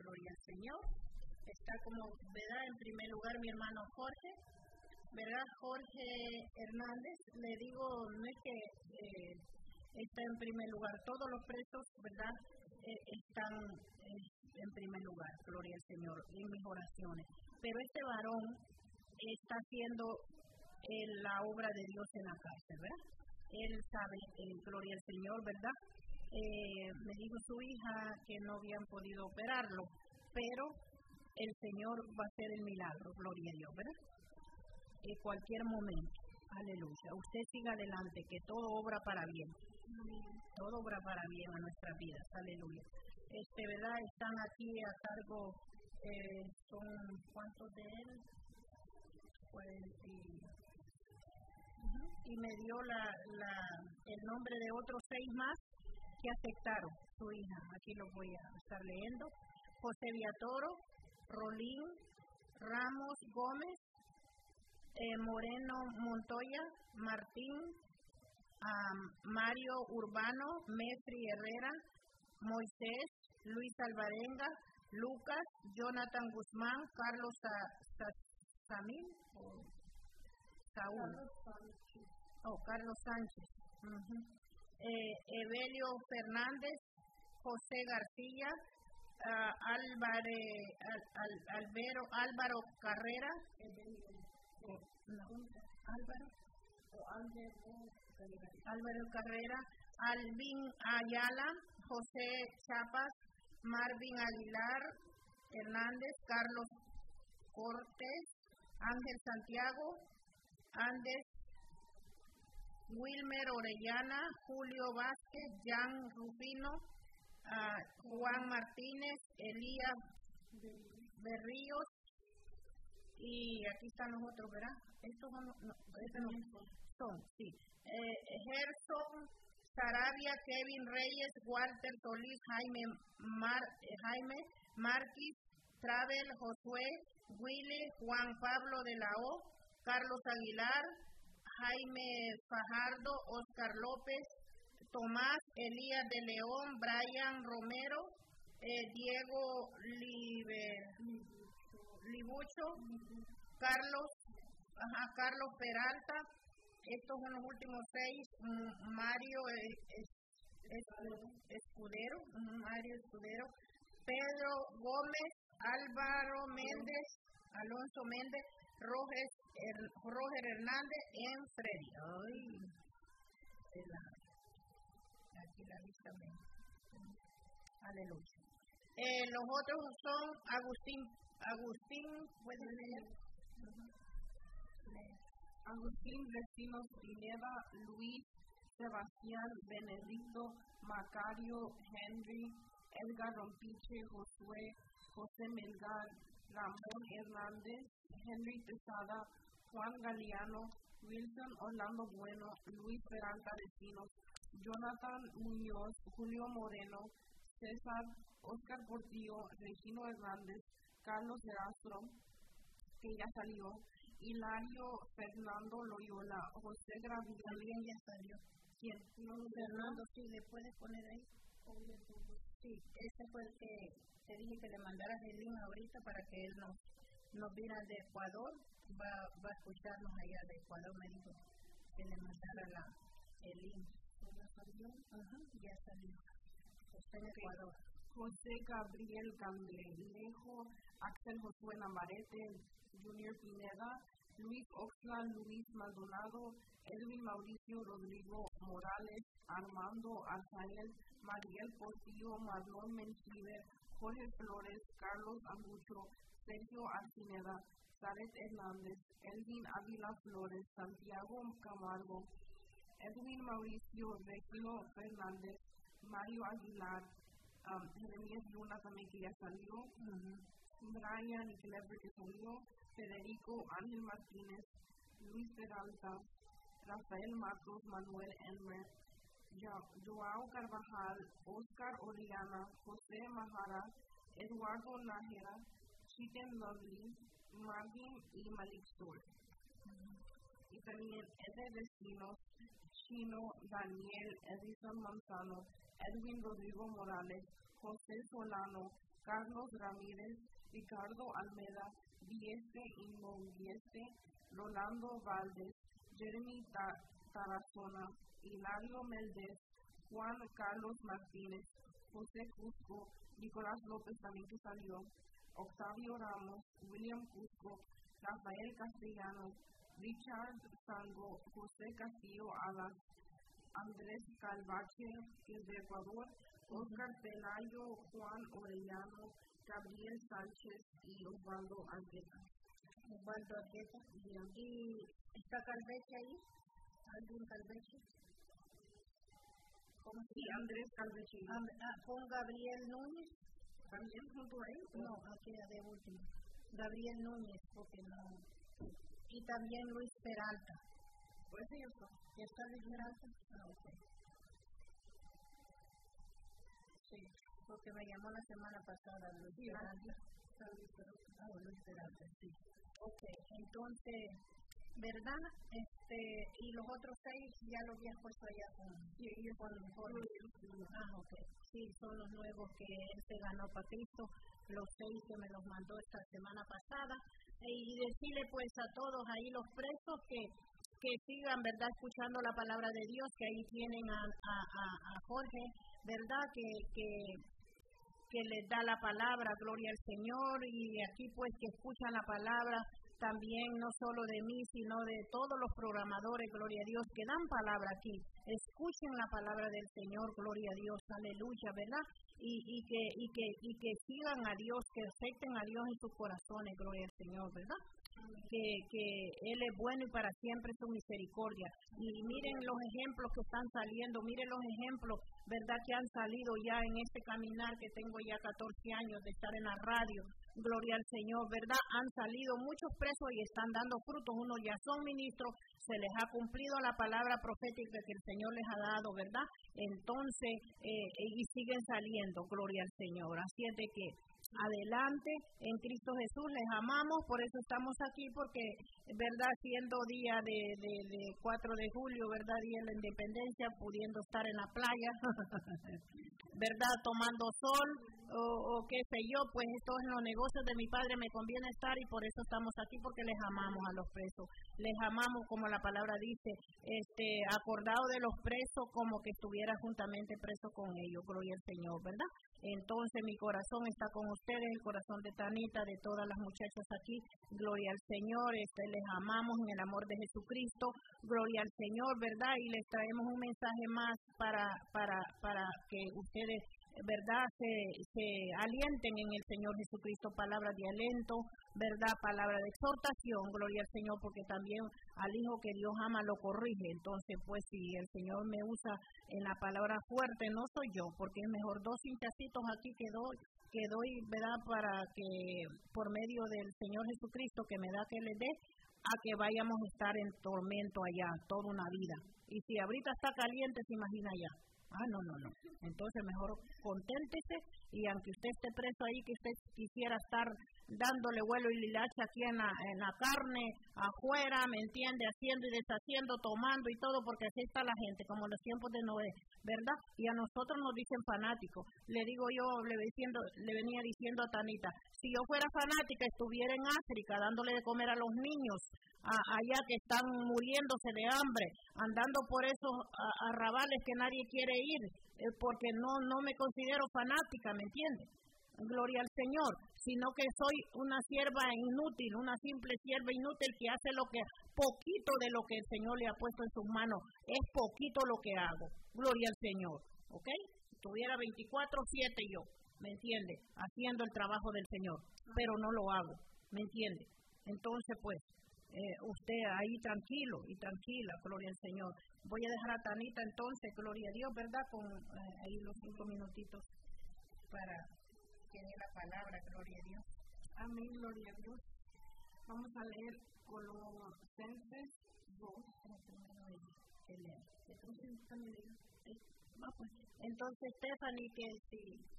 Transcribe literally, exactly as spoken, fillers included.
gloria al Señor. Está como, ¿verdad? En primer lugar mi hermano Jorge, ¿verdad? Jorge Hernández, le digo, no es que eh, está en primer lugar, todos los presos, ¿verdad? Eh, están eh, en primer lugar, gloria al Señor, en mis oraciones. Pero este varón está haciendo eh, la obra de Dios en la cárcel, ¿verdad? Él sabe, eh, gloria al Señor, ¿verdad? Eh, me dijo su hija que no habían podido operarlo, pero el Señor va a hacer el milagro, gloria a Dios, ¿verdad? En cualquier momento, aleluya. Usted siga adelante, que todo obra para bien, todo obra para bien a nuestras vidas, aleluya. Este, ¿verdad? Están aquí a cargo, eh, son, ¿cuántos de él? Pues, y, uh-huh. y me dio la, la, el nombre de otros seis más que aceptaron su hija. Aquí lo voy a estar leyendo. José Viatoro, Rolín, Ramos Gómez, eh, Moreno Montoya, Martín, um, Mario Urbano, Mesri Herrera, Moisés, Luis Alvarenga, Lucas, Jonathan Guzmán, Carlos Sa- Sa- Samil, o Saúl, oh, Carlos Sánchez, uh-huh. eh, Evelio Fernández, José García, uh, Álvare, Al, Al, Albero, Álvaro Carrera, eh, no, Álvaro, Álvaro Carrera, Alvin Ayala, José Chapas, Marvin Aguilar Hernández, Carlos Cortés, Ángel Santiago, Andes, Wilmer Orellana, Julio Vázquez, Jan Rufino, uh, Juan Martínez, Elías Berríos, y aquí están los otros, ¿verdad? Estos son, no, estos no son, sí. Eh, Gerson, Sarabia, Kevin Reyes, Walter Solís, Jaime Mar, eh, Jaime Márquez, Travel, Josué, Willy, Juan Pablo de la O, Carlos Aguilar, Jaime Fajardo, Oscar López, Tomás, Elías de León, Brian Romero, eh, Diego Liber, Libucho, Carlos, ajá, Carlos Peralta, estos son los últimos seis, Mario Escudero, Mario Escudero, Pedro Gómez, Álvaro Méndez, Alonso Méndez, Roger, Roger Hernández, en Freddy. Ay, la, aquí la vista me... Aleluya. Eh, los otros son Agustín, Agustín, ¿pueden leer? Agustín Vecinos Pineda, Luis, Sebastián, Benedicto, Macario, Henry, Edgar Rompiche, Josué, José Melgar, Ramón Hernández, Henry Tesada, Juan Galeano, Wilson Orlando Bueno, Luis Peralta Vecinos, Jonathan Muñoz, Julio Moreno, César, Oscar Portillo, Regino Hernández, Carlos Erastro, que ya salió, Hilario Fernando Loyola, José Gravilla. También ya salió. ¿Quién? No, Fernando, sí, ¿le puedes poner ahí? Sí, ese fue el que te dije que le mandaras el link ahorita para que él nos, nos viera de Ecuador, va, va a escucharnos allá de Ecuador, me dijo que le mandara la, el link. ¿Ya salió? Ajá, ya salió. Está en Ecuador. José Gabriel Candelejo, Axel Josué Navarrete, Junior Pineda, Luis Oxla, Luis Maldonado, Edwin Mauricio Rodrigo Morales, Armando Arzael, Mariel Portillo, Marlon Menchiver, Jorge Flores, Carlos Angucho, Sergio Arcineda, Zaret Hernández, Elvin Ávila Flores, Santiago Camargo, Edwin Mauricio Regino Fernández, Mario Aguilar, um, Jeremías Luna también que ya salió, uh-huh. Brian y Clever que salió, Federico Ángel Martínez, Luis Peralta, Rafael Matos, Manuel Enmer, Joao Carvajal, Oscar Oriana, José Majara, Eduardo Nájera, Chicken Lovely, Marvin y Malik Store. Uh-huh. Y también Ede Vecinos, Chino, Daniel, Edison Manzano, Edwin Rodrigo Morales, José Solano, Carlos Ramírez, Ricardo Almeda, Dieste Inmovieste, Rolando Valdés, Jeremy Tarazona, Hilario Méndez, Juan Carlos Martínez, José Cusco, Nicolás López también que salió, Octavio Ramos, William Cusco, Rafael Castellano, Richard Sango, José Castillo Alas, Andrés Calvache, de Ecuador, Oscar Pelayo, Juan Orellano, Gabriel Sánchez y Osvaldo Argueta. Osvaldo Argueta. Yeah. ¿Y está Calveche ahí? ¿Algún Calveche? ¿Cómo se sí, llama? Andrés Calveche. Ah, ah, ¿con Gabriel Núñez? ¿También junto a él? No, aquí de último. Gabriel Núñez, porque no. Y también Luis Peralta. Pues sí, eso. ¿Ya está Luis Peralta? Ah, ok. Sí, porque me llamó la semana pasada Luis sí, Peralta. Ah, Luis Peralta, sí. Ok, entonces, ¿verdad? Este, y los otros seis ya los habías puesto allá con, sí, con el informe. Ah, ok. Sí, son los nuevos que él se ganó para Cristo, los seis que me los mandó esta semana pasada. Y decirle pues a todos ahí los presos que, que sigan, ¿verdad? Escuchando la palabra de Dios, que ahí tienen a, a, a, a Jorge, ¿verdad? Que, que, que les da la palabra, gloria al Señor, y aquí pues que escuchan la palabra también no solo de mí, sino de todos los programadores, gloria a Dios, que dan palabra aquí. Escuchen la palabra del Señor, gloria a Dios, aleluya, ¿verdad? Y, y, que, y, que, y que sigan a Dios, que acepten a Dios en sus corazones, gloria al Señor, ¿verdad? Que, que Él es bueno y para siempre su misericordia. Y miren los ejemplos que están saliendo, miren los ejemplos, ¿verdad? Que han salido ya en este caminar que tengo ya catorce años de estar en la radio, gloria al Señor, ¿verdad? Han salido muchos presos y están dando frutos, unos ya son ministros, se les ha cumplido la palabra profética que el Señor les ha dado, ¿verdad? Entonces, eh, y siguen saliendo, gloria al Señor. Así es de que adelante en Cristo Jesús, les amamos, por eso estamos aquí, porque verdad, siendo día de, de, de cuatro de julio, verdad, día de la independencia, pudiendo estar en la playa verdad, tomando sol o, o qué sé yo, pues esto en los negocios de mi padre me conviene estar, y por eso estamos aquí, porque les amamos a los presos, les amamos como la palabra dice, este acordado de los presos como que estuviera juntamente preso con ellos, gloria al Señor, ¿verdad? Entonces mi corazón está con ustedes, el corazón de Tanita, de todas las muchachas aquí, gloria al Señor, este, les amamos en el amor de Jesucristo, gloria al Señor, ¿verdad? Y les traemos un mensaje más para, para, para que ustedes, ¿verdad?, se, se alienten en el Señor Jesucristo, palabra de aliento, ¿verdad?, palabra de exhortación, gloria al Señor, porque también al hijo que Dios ama lo corrige. Entonces, pues si el Señor me usa en la palabra fuerte, no soy yo, porque es mejor dos cintacitos aquí que doy, que doy, ¿verdad?, para que por medio del Señor Jesucristo que me da que le dé, a que vayamos a estar en tormento allá toda una vida. Y si ahorita está caliente, se imagina allá. Ah, no, no, no. Entonces mejor conténtese, y aunque usted esté preso ahí, que usted quisiera estar dándole vuelo y lilacha aquí en la, en la carne, afuera, ¿me entiende? Haciendo y deshaciendo, tomando y todo, porque así está la gente, como en los tiempos de Noé, ¿verdad? Y a nosotros nos dicen fanáticos. Le digo yo, le, diciendo, le venía diciendo a Tanita, si yo fuera fanática, estuviera en África dándole de comer a los niños, a, allá que están muriéndose de hambre, andando por esos a, arrabales que nadie quiere ir, eh, porque no, no me considero fanática, ¿me entiende? Gloria al Señor, sino que soy una sierva inútil, una simple sierva inútil que hace lo que, poquito de lo que el Señor le ha puesto en sus manos, es poquito lo que hago, gloria al Señor, ¿ok? Si tuviera veinticuatro siete yo, ¿me entiende? Haciendo el trabajo del Señor, pero no lo hago, ¿me entiende? Entonces, pues, eh, usted ahí tranquilo y tranquila, gloria al Señor. Voy a dejar a Tanita entonces, gloria a Dios, ¿verdad? Con eh, ahí los cinco minutitos para que dé la palabra, gloria a Dios. Amén, gloria a Dios. Vamos a leer Colosenses dos. Entonces, Stephanie, que si